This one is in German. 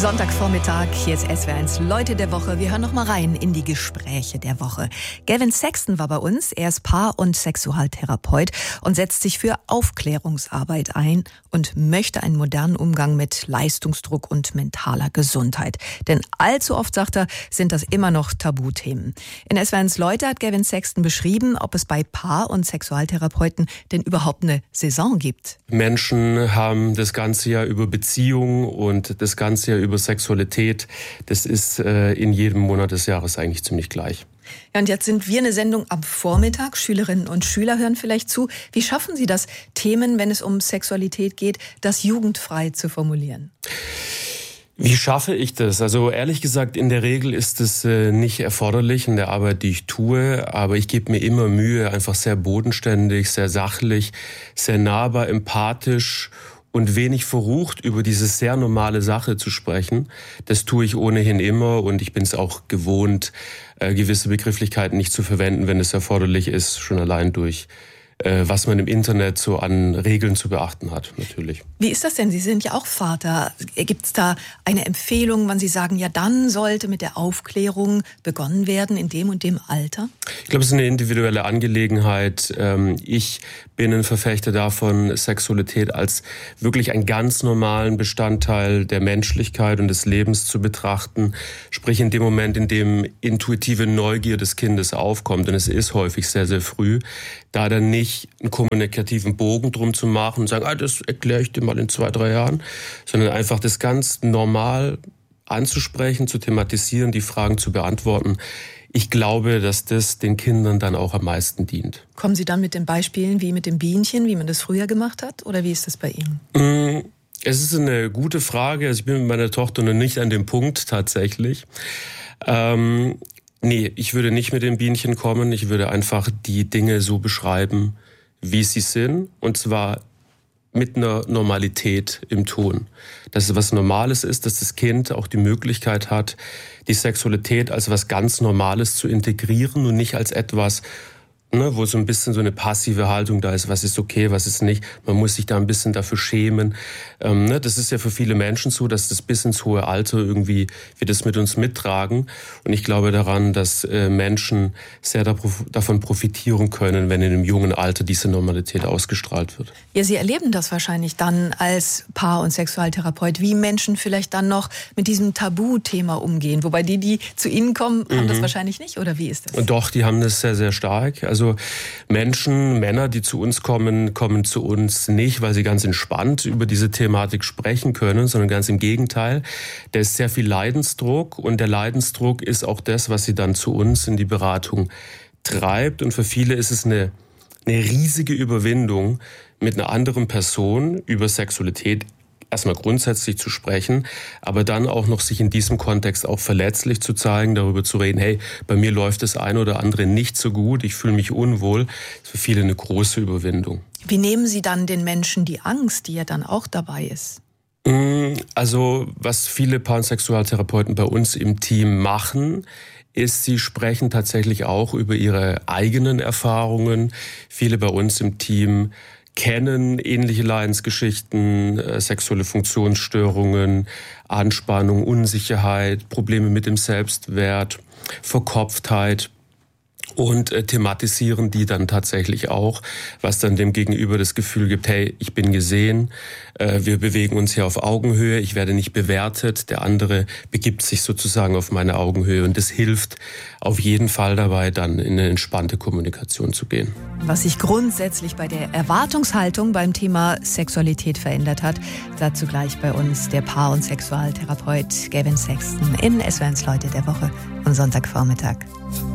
Sonntagvormittag, hier ist SWR1 Leute der Woche. Wir hören noch mal rein in die Gespräche der Woche. Gavin Sexton war bei uns. Er ist Paar- und Sexualtherapeut und setzt sich für Aufklärungsarbeit ein und möchte einen modernen Umgang mit Leistungsdruck und mentaler Gesundheit. Denn allzu oft, sagt er, sind das immer noch Tabuthemen. In SWR1 Leute hat Gavin Sexton beschrieben, ob es bei Paar- und Sexualtherapeuten denn überhaupt eine Saison gibt. Menschen haben das ganze Jahr über Beziehungen und das ganze Jahr über Sexualität. Das ist in jedem Monat des Jahres eigentlich ziemlich gleich. Ja, und jetzt sind wir eine Sendung am Vormittag. Schülerinnen und Schüler hören vielleicht zu. Wie schaffen Sie das, Themen, wenn es um Sexualität geht, das jugendfrei zu formulieren? Wie schaffe ich das? Also ehrlich gesagt, in der Regel ist es nicht erforderlich in der Arbeit, die ich tue. Aber ich gebe mir immer Mühe, einfach sehr bodenständig, sehr sachlich, sehr nahbar, empathisch und wenig verrucht über diese sehr normale Sache zu sprechen. Das tue ich ohnehin immer und ich bin es auch gewohnt, gewisse Begrifflichkeiten nicht zu verwenden, wenn es erforderlich ist, schon allein durch was man im Internet so an Regeln zu beachten hat, natürlich. Wie ist das denn? Sie sind ja auch Vater. Gibt es da eine Empfehlung, wann Sie sagen, ja, dann sollte mit der Aufklärung begonnen werden in dem und dem Alter? Ich glaube, es ist eine individuelle Angelegenheit. Ich bin ein Verfechter davon, Sexualität als wirklich einen ganz normalen Bestandteil der Menschlichkeit und des Lebens zu betrachten. Sprich in dem Moment, in dem intuitive Neugier des Kindes aufkommt, und es ist häufig sehr, sehr früh, da dann nicht einen kommunikativen Bogen drum zu machen und sagen, das erkläre ich dir mal in 2-3 Jahren, sondern einfach das ganz normal anzusprechen, zu thematisieren, die Fragen zu beantworten. Ich glaube, dass das den Kindern dann auch am meisten dient. Kommen Sie dann mit den Beispielen wie mit dem Bienchen, wie man das früher gemacht hat? Oder wie ist das bei Ihnen? Es ist eine gute Frage. Also ich bin mit meiner Tochter noch nicht an dem Punkt tatsächlich. Nee, ich würde nicht mit dem Bienchen kommen. Ich würde einfach die Dinge so beschreiben, wie sie sind. Und zwar mit einer Normalität im Ton. Dass es was Normales ist, dass das Kind auch die Möglichkeit hat, die Sexualität als was ganz Normales zu integrieren und nicht als etwas, wo so ein bisschen so eine passive Haltung da ist, was ist okay, was ist nicht. Man muss sich da ein bisschen dafür schämen. Das ist ja für viele Menschen so, dass das bis ins hohe Alter irgendwie wir das mit uns mittragen. Und ich glaube daran, dass Menschen sehr davon profitieren können, wenn in einem jungen Alter diese Normalität ausgestrahlt wird. Ja, Sie erleben das wahrscheinlich dann als Paar- und Sexualtherapeut, wie Menschen vielleicht dann noch mit diesem Tabuthema umgehen. Wobei die zu Ihnen kommen, haben das wahrscheinlich nicht, oder wie ist das? Doch, die haben das sehr, sehr stark. Also Männer, die zu uns kommen zu uns nicht, weil sie ganz entspannt über diese Thematik sprechen können, sondern ganz im Gegenteil. Da ist sehr viel Leidensdruck und der Leidensdruck ist auch das, was sie dann zu uns in die Beratung treibt. Und für viele ist es eine riesige Überwindung, mit einer anderen Person über Sexualität erstmal grundsätzlich zu sprechen, aber dann auch noch sich in diesem Kontext auch verletzlich zu zeigen, darüber zu reden, hey, bei mir läuft das eine oder andere nicht so gut, ich fühle mich unwohl. Das ist für viele eine große Überwindung. Wie nehmen Sie dann den Menschen die Angst, die ja dann auch dabei ist? Also, was viele Paar- und Sexualtherapeuten bei uns im Team machen, ist, sie sprechen tatsächlich auch über ihre eigenen Erfahrungen. Viele bei uns im Team kennen ähnliche Leidensgeschichten, sexuelle Funktionsstörungen, Anspannung, Unsicherheit, Probleme mit dem Selbstwert, Verkopftheit und thematisieren die dann tatsächlich auch, was dann dem Gegenüber das Gefühl gibt, hey, ich bin gesehen, wir bewegen uns hier auf Augenhöhe, ich werde nicht bewertet, der andere begibt sich sozusagen auf meine Augenhöhe und das hilft auf jeden Fall dabei, dann in eine entspannte Kommunikation zu gehen. Was sich grundsätzlich bei der Erwartungshaltung beim Thema Sexualität verändert hat, dazu gleich bei uns der Paar- und Sexualtherapeut Gavin Sexton in SWR1 Leute der Woche am Sonntagvormittag.